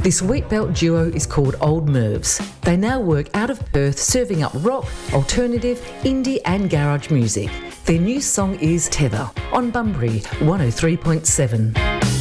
This Wheatbelt duo is called Old Mervs. They now work out of Perth, serving up rock, alternative, indie and garage music. Their new song is Tether on Bunbury 103.7.